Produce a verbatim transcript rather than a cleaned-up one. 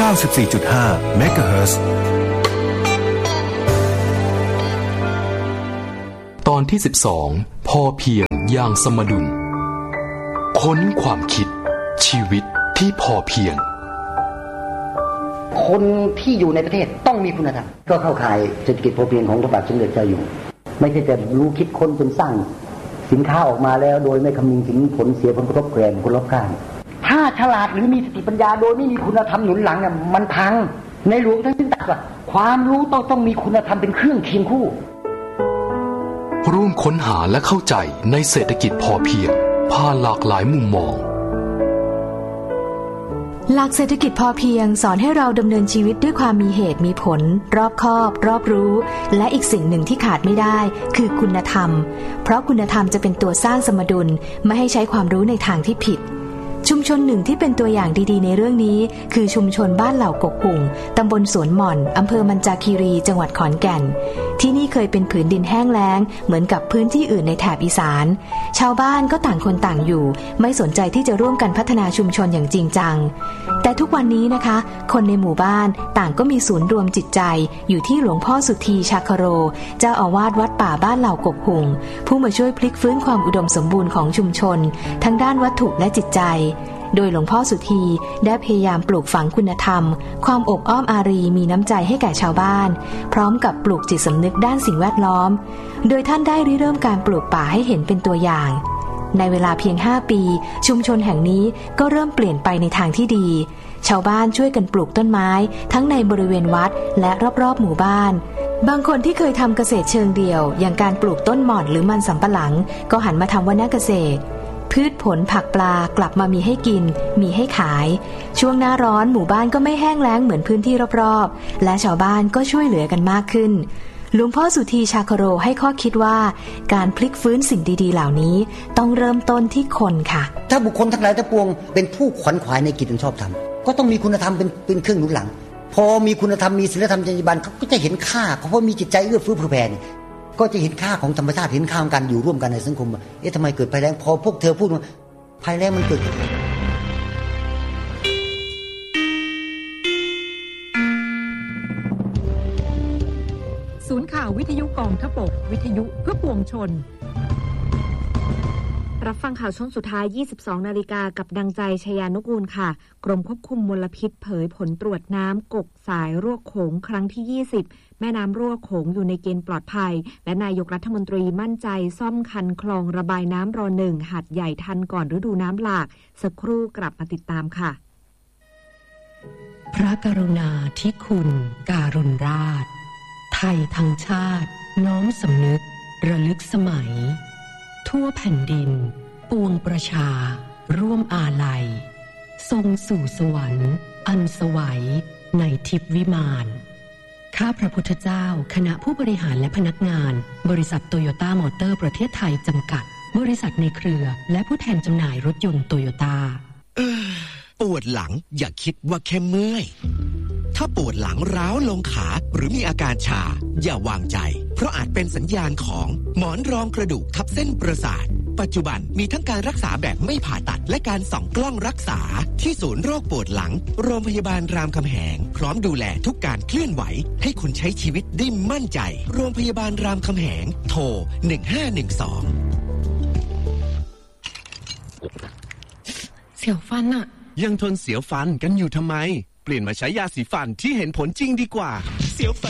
เก้าสิบสี่จุดห้า เมกะเฮิรตซ์ตอนที่สิบสองพอเพียงอย่างสมดุลค้นความคิดชีวิตที่พอเพียงคนที่อยู่ในประเทศต้องมีคุณธรรมก็เข้าข่ายเศรษฐกิจพอเพียงของพระบาทสมเด็จเจ้าอยู่ไม่ใช่แต่รู้คิดค้นจนสร้างสินค้าออกมาแล้วโดยไม่คำนึงถึงผลเสียผลกระทบแก่คนรอบข้างถ้าฉลาดหรือมีสติปัญญาโดยไม่มีคุณธรรมหนุนหลังเนี่ยมันพังในหลวงท่านจึงตรัสว่าความรู้ต้องต้องมีคุณธรรมเป็นเครื่องเคียงคู่ร่วมค้นหาและเข้าใจในเศรษฐกิจพอเพียงผ่านหลากหลายมุมมองหลักเศรษฐกิจพอเพียงสอนให้เราดำเนินชีวิตด้วยความมีเหตุมีผลรอบคอบรอบรู้และอีกสิ่งหนึ่งที่ขาดไม่ได้คือคุณธรรมเพราะคุณธรรมจะเป็นตัวสร้างสมดุลไม่ให้ใช้ความรู้ในทางที่ผิดชุมชนหนึ่งที่เป็นตัวอย่างดีๆในเรื่องนี้คือชุมชนบ้านเหล่ากกหุ่งตำบลสวนหม่อนอำเภอมัญจาคีรีจังหวัดขอนแก่นที่นี่เคยเป็นผืนดินแห้งแล้งเหมือนกับพื้นที่อื่นในแถบอีสานชาวบ้านก็ต่างคนต่างอยู่ไม่สนใจที่จะร่วมกันพัฒนาชุมชนอย่างจริงจังแต่ทุกวันนี้นะคะคนในหมู่บ้านต่างก็มีศูนย์รวมจิตใจอยู่ที่หลวงพ่อสุธีชาคโรเจ้าอาวาสวัดป่าบ้านเหล่ากกหุ่งผู้มาช่วยพลิกฟื้นความอุดมสมบูรณ์ของชุมชนทั้งด้านวัตถุและจิตใจโดยหลวงพ่อสุธีได้พยายามปลูกฝังคุณธรรมความอบอ้อมอารีมีน้ำใจให้แก่ชาวบ้านพร้อมกับปลูกจิตสำนึกด้านสิ่งแวดล้อมโดยท่านได้ริเริ่มการปลูกป่าให้เห็นเป็นตัวอย่างในเวลาเพียงห้าปีชุมชนแห่งนี้ก็เริ่มเปลี่ยนไปในทางที่ดีชาวบ้านช่วยกันปลูกต้นไม้ทั้งในบริเวณวัดและรอบๆหมู่บ้านบางคนที่เคยทำเกษตรเชิงเดี่ยวอย่างการปลูกต้นหม่อนหรือมันสำปะหลังก็หันมาทำวนาเกษตรพืชผลผักปลากลับมามีให้กินมีให้ขายช่วงหน้าร้อนหมู่บ้านก็ไม่แห้งแล้งเหมือนพื้นที่รอบๆและชาวบ้านก็ช่วยเหลือกันมากขึ้นหลวงพ่อสุธีชาคโรให้ข้อคิดว่าการพลิกฟื้นสิ่งดีๆเหล่านี้ต้องเริ่มต้นที่คนค่ะถ้าบุคคลทั้งหลายทั้งปวงเป็นผู้ขวนขวายในกิจอันชอบธรรมก็ต้องมีคุณธรรมเป็นเป็นเครื่องหนุนหลังพอมีคุณธรรมมีศีลธรรมจรรยาบรรณเขาก็จะเห็นค่าเพราะมีจิตใจเอื้อเฟื้อเผื่อแผ่ก็จะเห็นค่าของธรรมชาติเห็นค่าของการอยู่ร่วมกันในสังคมเอ๊ะทำไมเกิดภัยแล้งพอพวกเธอพูดว่าภัยแล้งมันเกิดศูนย์ข่าววิทยุกองทพบกวิทยุเพื่อปวงชนรับฟังข่าวช่วงสุดท้าย ยี่สิบสอง นาฬิกากับดังใจชยานุกูลค่ะกรมควบคุมมลพิษเผยผลตรวจน้ำกกสายรั่วโขงครั้งที่ยี่สิบแม่น้ำรั่วโขงอยู่ในเกณฑ์ปลอดภัยและนายกรัฐมนตรีมั่นใจซ่อมคันคลองระบายน้ำรอหนึ่งหาดใหญ่ทันก่อนฤดูน้ำหลากสักครู่กลับมาติดตามค่ะพระกรุณาธิคุณการุณราชไทยทั้งชาติน้อมสำนึกระลึกสมัยทั่วแผ่นดินปวงประชาร่วมอาลัยทรงสู่สวรรค์อันสวัยในทิพวิมานข้าพระพุทธเจ้าคณะผู้บริหารและพนักงานบริษัทโตโยต้ามอเตอร์ประเทศไทยจำกัดบริษัทในเครือและผู้แทนจำหน่ายรถยนต์โตโยต้าปวดหลังอย่าคิดว่าแค่เมื่อยถ้าปวดหลังร้าวลงขาหรือมีอาการชาอย่าวางใจเพราะอาจเป็นสัญญาณของหมอนรองกระดูกทับเส้นประสาทปัจจุบันมีทั้งการรักษาแบบไม่ผ่าตัดและการส่องกล้องรักษาที่ศูนย์โรคปวดหลังโรงพยาบาลรามคำแหงพร้อมดูแลทุกการเคลื่อนไหวให้คุณใช้ชีวิตได้มั่นใจโรงพยาบาลรามคำแหงโทรหนึ่งห้าหนึ่งสองเสียวฟันอะยังทนเสียวฟันกันอยู่ทำไมเปลี่ยนมาใช้ยาสีฟันที่เห็นผลจริงดีกว่าเสียวฟัน